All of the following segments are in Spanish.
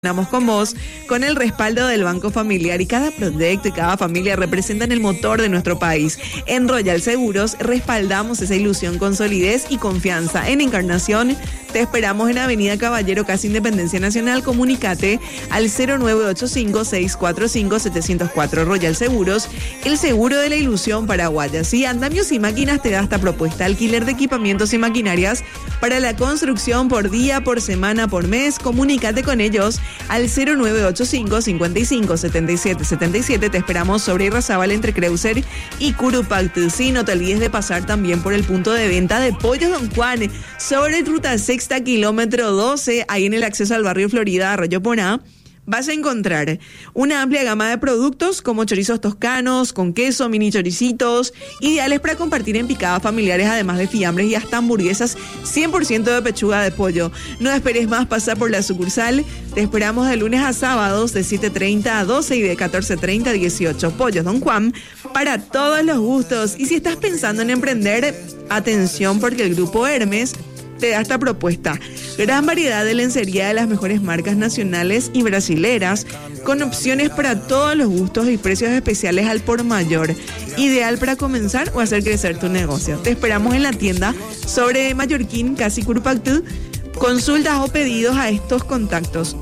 Estamos con vos, con el respaldo del Banco Familiar, y cada proyecto y cada familia representan el motor de nuestro país. En Royal Seguros respaldamos esa ilusión con solidez y confianza. En Encarnación te esperamos en Avenida Caballero, casi Independencia Nacional. Comunícate al 0985-645-704. Royal Seguros, el seguro de la ilusión paraguaya. Sí, Andamios y Máquinas te da esta propuesta: alquiler de equipamientos y maquinarias para la construcción por día, por semana, por mes. Comunícate con ellos al 0985-55-77-77. Te esperamos sobre Irrazábal entre Creuser y Curupactu. Sí, no te olvides de pasar también por el punto de venta de Pollos Don Juan, sobre Ruta Sexta, kilómetro 12, ahí en el acceso al barrio Florida, Arroyo Poná. Vas a encontrar una amplia gama de productos como chorizos toscanos, con queso, mini choricitos, ideales para compartir en picadas familiares, además de fiambres y hasta hamburguesas 100% de pechuga de pollo. No esperes más, pasa por la sucursal. Te esperamos de lunes a sábados de 7:30 a 12 y de 14:30 a 18. Pollos Don Juan, para todos los gustos. Y si estás pensando en emprender, atención, porque el Grupo Hermes te da esta propuesta: gran variedad de lencería de las mejores marcas nacionales y brasileras, con opciones para todos los gustos y precios especiales al por mayor. Ideal para comenzar o hacer crecer tu negocio. Te esperamos en la tienda sobre Mallorquín, casi Curupactu. Consultas o pedidos a estos contactos: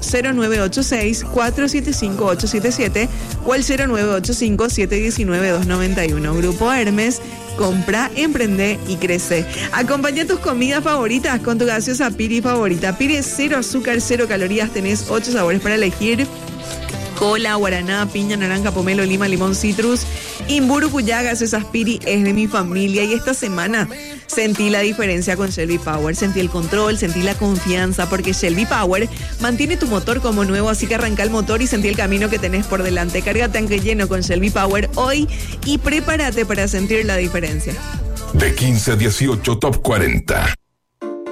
0986-475-877 o el 0985-719-291. Grupo Hermes, compra, emprende y crece. Acompaña tus comidas favoritas con tu gaseosa Piri favorita. Piri, 0 azúcar, 0 calorías. Tenés 8 sabores para elegir: cola, guaraná, piña, naranja, pomelo, lima, limón, citrus. Imburu Cuyá, gaseosas Piri es de mi familia. Y esta semana sentí la diferencia con Shelby Power. Sentí el control, sentí la confianza, porque Shelby Power mantiene tu motor como nuevo, así que arranca el motor y sentí el camino que tenés por delante. Carga tanque lleno con Shelby Power hoy y prepárate para sentir la diferencia. De 15 a 18, Top 40.